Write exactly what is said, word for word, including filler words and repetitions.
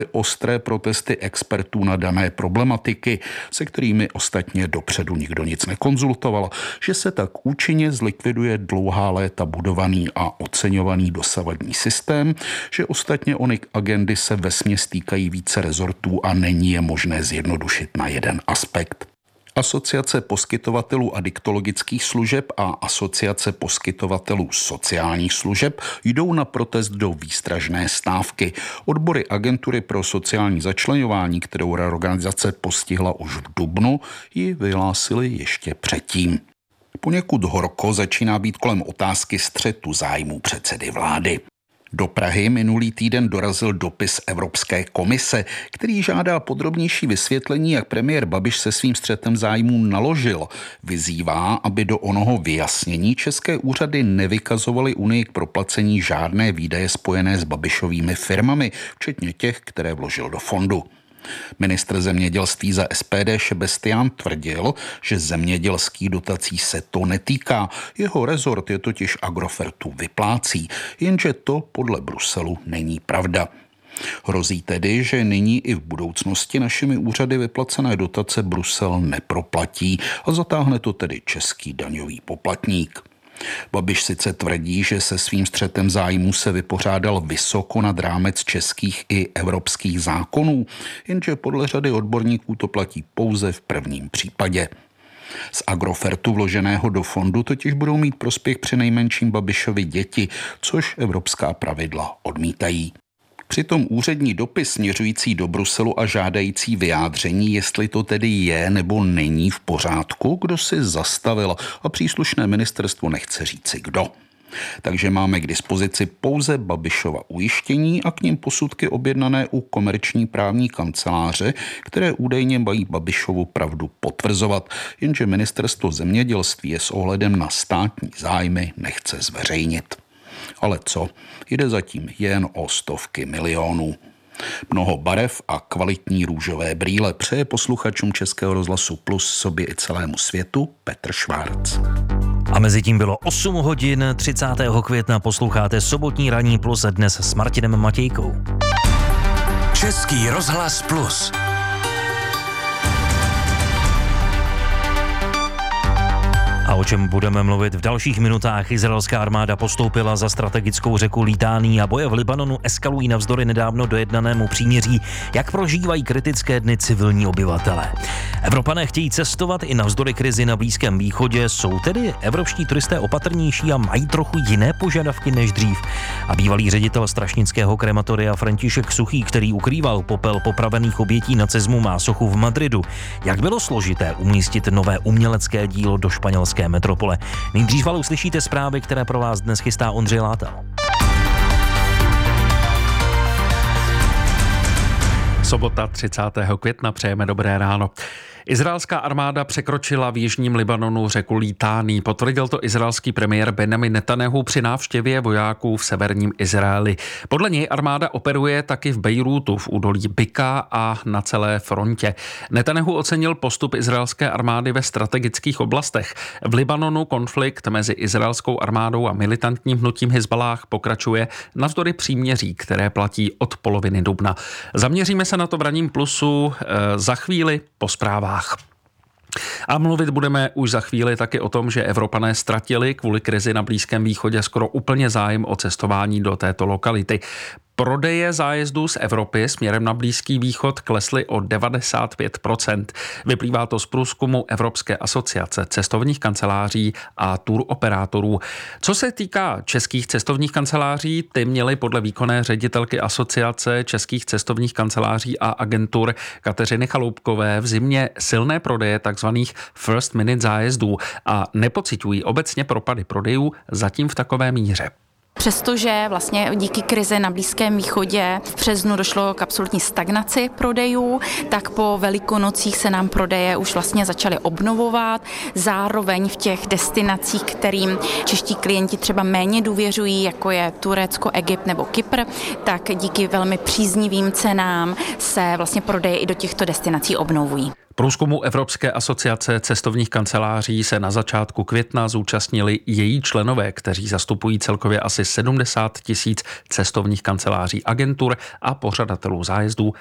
ostré protesty expertů na dané problematiky, se kterými ostatně dopředu nikdo nic nekonzultoval, že se tak účinně zlikviduje dlouhá léta budovaný a oceňovaný dosavadní systém, že ostatně ony agendy se vesměs týkají více rezortů a není je možné zjednodušit na jeden aspekt. Asociace poskytovatelů adiktologických služeb a Asociace poskytovatelů sociálních služeb jdou na protest do výstražné stávky. Odbory Agentury pro sociální začleňování, kterou reorganizace postihla už v dubnu, ji vyhlásily ještě předtím. Poněkud horko začíná být kolem otázky střetu zájmů předsedy vlády. Do Prahy minulý týden dorazil dopis Evropské komise, který žádá podrobnější vysvětlení, jak premiér Babiš se svým střetem zájmů naložil. Vyzývá, aby do onoho vyjasnění české úřady nevykazovaly Unii k proplacení žádné výdaje spojené s Babišovými firmami, včetně těch, které vložil do fondu. Ministr zemědělství za S P D Šebestián tvrdil, že zemědělských dotací se to netýká. Jeho rezort je totiž Agrofertu vyplácí, jenže to podle Bruselu není pravda. Hrozí tedy, že nyní i v budoucnosti našimi úřady vyplacené dotace Brusel neproplatí a zatáhne to tedy český daňový poplatník. Babiš sice tvrdí, že se svým střetem zájmů se vypořádal vysoko nad rámec českých i evropských zákonů, jenže podle řady odborníků to platí pouze v prvním případě. Z Agrofertu vloženého do fondu totiž budou mít prospěch přinejmenším Babišovi děti, což evropská pravidla odmítají. Přitom úřední dopis směřující do Bruselu a žádající vyjádření, jestli to tedy je nebo není v pořádku, kdo si zastavil a příslušné ministerstvo nechce říci kdo. Takže máme k dispozici pouze Babišova ujištění a k nim posudky objednané u komerční právní kanceláře, které údajně mají Babišovu pravdu potvrzovat, jenže ministerstvo zemědělství je s ohledem na státní zájmy nechce zveřejnit. Ale co? Jde zatím jen o stovky milionů. Mnoho barev a kvalitní růžové brýle přeje posluchačům Českého rozhlasu Plus, sobě i celému světu Petr Švárc. A mezi tím bylo osm hodin třicátého května, posloucháte sobotní ranní Plus dnes s Martinem Matějkou. Český rozhlas Plus. A o čem budeme mluvit v dalších minutách? Izraelská armáda postoupila za strategickou řeku Litání a boje v Libanonu eskalují navzdory nedávno dojednanému příměří, jak prožívají kritické dny civilní obyvatele. Evropané chtějí cestovat i navzdory krizi na Blízkém východě. Jsou tedy evropští turisté opatrnější a mají trochu jiné požadavky než dřív? A bývalý ředitel strašnického krematoria František Suchý, který ukrýval popel popravených obětí nacismu, má sochu v Madridu. Jak bylo složité umístit nové umělecké dílo do španělské metropole? Nejdřív ale uslyšíte zprávy, které pro vás dnes chystá Ondřej Látal. Sobota třicátého května, přejeme dobré ráno. Izraelská armáda překročila v jižním Libanonu řeku Litání. Potvrdil to izraelský premiér Benjamin Netanjahu při návštěvě vojáků v severním Izraeli. Podle něj armáda operuje taky v Bejrútu, v údolí Bika a na celé frontě. Netanjahu ocenil postup izraelské armády ve strategických oblastech. V Libanonu konflikt mezi izraelskou armádou a militantním hnutím Hizballáh pokračuje navzdory příměří, které platí od poloviny dubna. Zaměříme se na to v ranním Plusu e, za chvíli po zprávách. A mluvit budeme už za chvíli taky o tom, že Evropané ztratili kvůli krizi na Blízkém východě skoro úplně zájem o cestování do této lokality. Prodeje zájezdů z Evropy směrem na Blízký východ klesly o devadesát pět procent. Vyplývá to z průzkumu Evropské asociace cestovních kanceláří a tour operátorů. Co se týká českých cestovních kanceláří, ty měly podle výkonné ředitelky Asociace českých cestovních kanceláří a agentur Kateřiny Chaloupkové v zimě silné prodeje takzvaných first minute zájezdů a nepociťují obecně propady prodejů zatím v takové míře. Přestože vlastně díky krizi na Blízkém východě v březnu došlo k absolutní stagnaci prodejů, tak po Velikonocích se nám prodeje už vlastně začaly obnovovat. Zároveň v těch destinacích, kterým čeští klienti třeba méně důvěřují, jako je Turecko, Egypt nebo Kypr, tak díky velmi příznivým cenám se vlastně prodeje i do těchto destinací obnovují. Průzkumu Evropské asociace cestovních kanceláří se na začátku května zúčastnili její členové, kteří zastupují celkově asi sedmdesát tisíc cestovních kanceláří, agentur a pořadatelů zájezdů